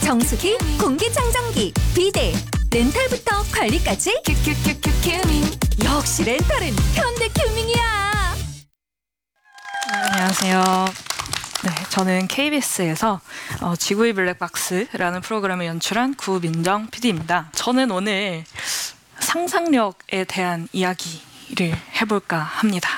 정수기, 공기청정기, 비데, 렌탈부터 관리까지 큐큐큐큐 큐밍. 역시 렌탈은 현대큐밍이야. 안녕하세요. 네, 저는 KBS에서 지구의 블랙박스라는 프로그램을 연출한 구민정 PD입니다. 저는 오늘 상상력에 대한 이야기를 해볼까 합니다.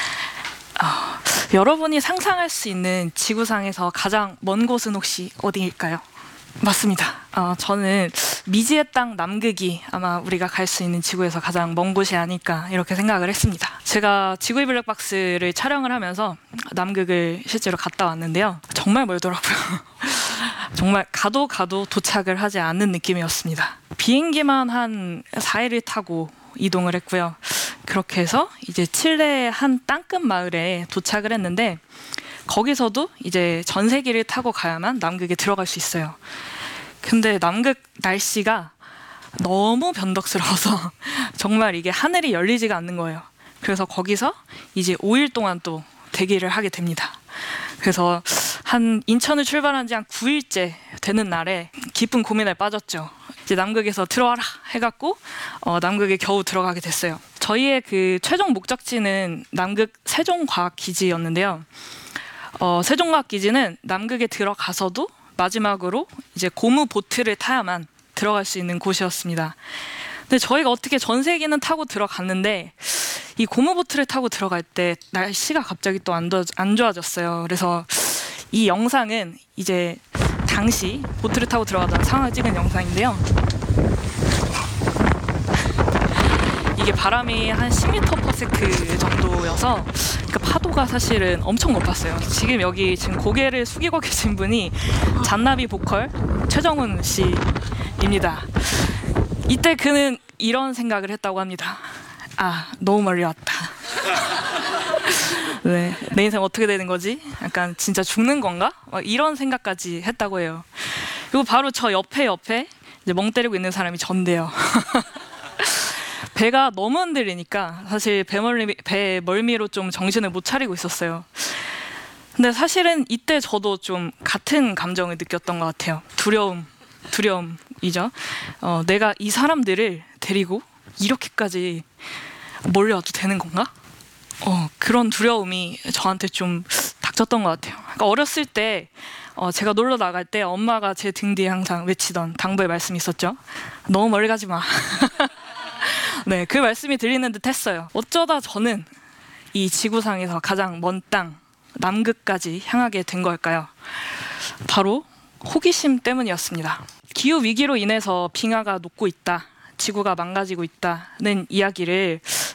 여러분이 상상할 수 있는 지구상에서 가장 먼 곳은 혹시 어디일까요? 맞습니다. 저는 미지의 땅 남극이 아마 우리가 갈 수 있는 지구에서 가장 먼 곳이 아닐까 이렇게 생각을 했습니다. 제가 지구의 블랙박스를 촬영을 하면서 남극을 실제로 갔다 왔는데요. 정말 멀더라고요. 정말 가도 도착을 하지 않는 느낌이었습니다. 비행기만 한 4일을 타고 이동을 했고요. 그렇게 해서 이제 칠레의 한 땅끝 마을에 도착을 했는데 거기서도 이제 전세기를 타고 가야만 남극에 들어갈 수 있어요. 근데 남극 날씨가 너무 변덕스러워서 정말 이게 하늘이 열리지가 않는 거예요. 그래서 거기서 이제 5일 동안 또 대기를 하게 됩니다. 그래서 한 인천을 출발한 지 한 9일째 되는 날에 깊은 고민에 빠졌죠. 이제 남극에서 들어와라 해갖고 남극에 겨우 들어가게 됐어요. 저희의 그 최종 목적지는 남극 세종과학기지였는데요. 세종과학기지는 남극에 들어가서도 마지막으로 이제 고무 보트를 타야만 들어갈 수 있는 곳이었습니다. 근데 저희가 어떻게 전세기는 타고 들어갔는데 이 고무 보트를 타고 들어갈 때 날씨가 갑자기 또 안 좋아졌어요. 그래서 이 영상은 이제 당시 보트를 타고 들어가던 상황을 찍은 영상인데요. 이게 바람이 한 10m/s 정도여서 그 파도가 사실은 엄청 높았어요. 지금 여기 지금 고개를 숙이고 계신 분이 잔나비 보컬 최정훈 씨입니다. 이때 그는 이런 생각을 했다고 합니다. 너무 멀리 왔다. 네, 내 인생 어떻게 되는 거지? 약간 진짜 죽는 건가? 이런 생각까지 했다고 해요. 그리고 바로 저 옆에 이제 멍 때리고 있는 사람이 전데요. 배가 너무 흔들리니까 사실 배 멀미로 좀 정신을 못 차리고 있었어요. 근데 사실은 이때 저도 좀 같은 감정을 느꼈던 것 같아요. 두려움이죠. 내가 이 사람들을 데리고 이렇게까지 멀리 와도 되는 건가? 그런 두려움이 저한테 좀 닥쳤던 것 같아요. 그러니까 어렸을 때 제가 놀러 나갈 때 엄마가 제 등 뒤에 항상 외치던 당부의 말씀이 있었죠. 너무 멀리 가지 마. 네, 그 말씀이 들리는 듯 했어요. 어쩌다 저는 이 지구상에서 가장 먼 땅 남극까지 향하게 된 걸까요? 바로 호기심 때문이었습니다. 기후 위기로 인해서 빙하가 녹고 있다, 지구가 망가지고 있다는 이야기를